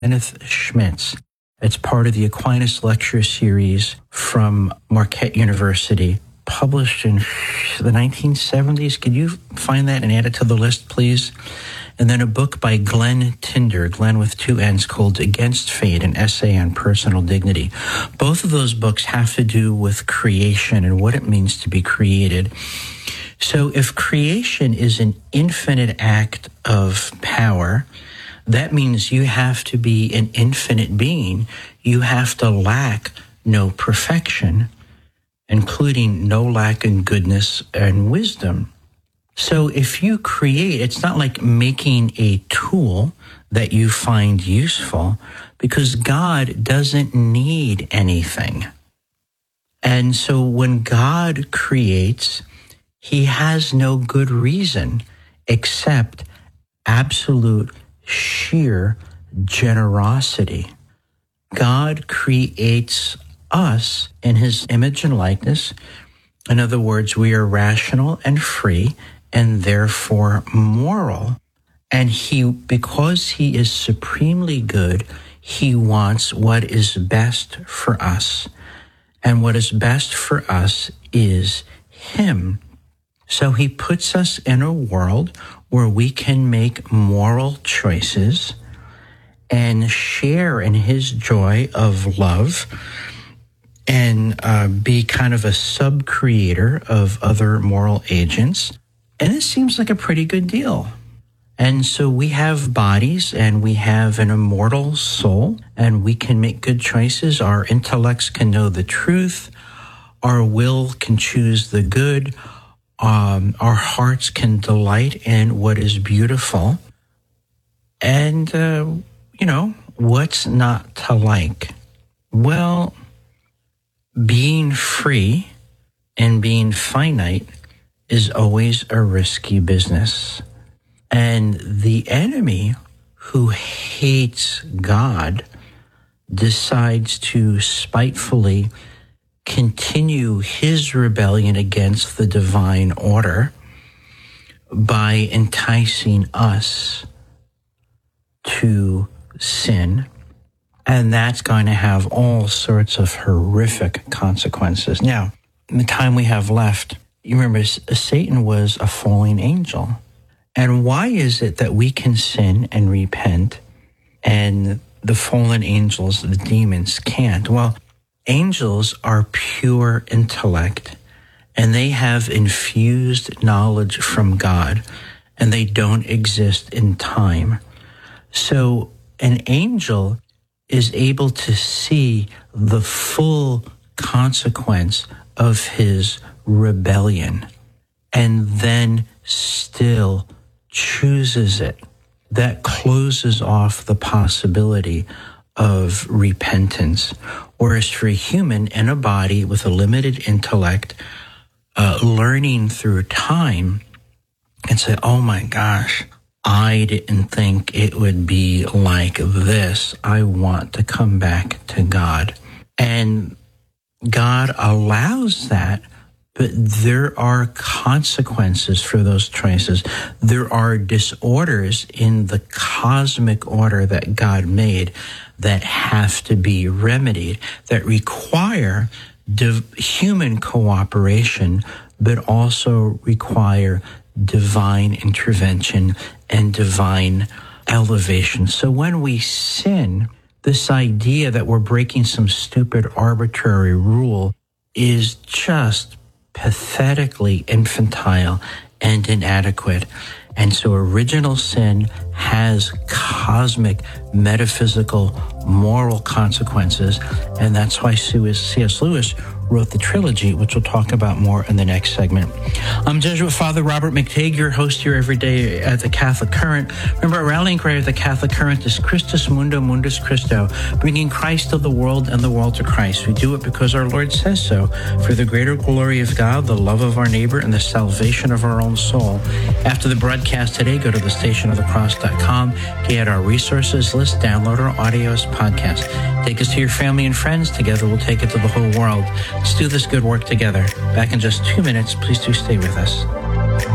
Kenneth Schmitz. It's part of the Aquinas Lecture Series from Marquette University, published in the 1970s. Could you find that and add it to the list, please? And then a book by Glenn Tinder, Glenn with 2 N's, called Against Fate, an essay on personal dignity. Both of those books have to do with creation and what it means to be created. So if creation is an infinite act of power, that means you have to be an infinite being. You have to lack no perfection, including no lack in goodness and wisdom. So if you create, it's not like making a tool that you find useful, because God doesn't need anything. And so when God creates, he has no good reason except absolute sheer generosity. God creates us in his image and likeness. In other words, we are rational and free and therefore moral. And because he is supremely good, he wants what is best for us. And what is best for us is him. So he puts us in a world where we can make moral choices and share in his joy of love and be kind of a sub-creator of other moral agents. And it seems like a pretty good deal. And so we have bodies and we have an immortal soul, and we can make good choices. Our intellects can know the truth. Our will can choose the good. Our hearts can delight in what is beautiful. And, what's not to like? Well, being free and being finite is always a risky business. And the enemy, who hates God, decides to spitefully continue his rebellion against the divine order by enticing us to sin. And that's going to have all sorts of horrific consequences. Now, in the time we have left, you remember Satan was a fallen angel. And why is it that we can sin and repent and the fallen angels, the demons, can't? Well, angels are pure intellect, and they have infused knowledge from God, and they don't exist in time. So an angel is able to see the full consequence of his rebellion and then still chooses it. That closes off the possibility of repentance. Whereas for a human in a body with a limited intellect, learning through time and say, oh my gosh, I didn't think it would be like this. I want to come back to God. And God allows that, but there are consequences for those choices. There are disorders in the cosmic order that God made that have to be remedied, that require human cooperation, but also require divine intervention and divine elevation. So when we sin, this idea that we're breaking some stupid arbitrary rule is just pathetically infantile and inadequate. And so original sin has cosmic, metaphysical, moral consequences. And that's why C.S. Lewis wrote the trilogy, which we'll talk about more in the next segment. I'm Jesuit Father Robert McTague, your host here every day at the Catholic Current. Remember, our rallying cry at the Catholic Current is Christus Mundo Mundus Christo, bringing Christ to the world and the world to Christ. We do it because our Lord says so, for the greater glory of God, the love of our neighbor, and the salvation of our own soul. After the broadcast today, go to thestationofthecross.com, get our resources list, download our audios podcast. Take us to your family and friends. Together we'll take it to the whole world. Let's do this good work together. Back in just 2 minutes. Please do stay with us.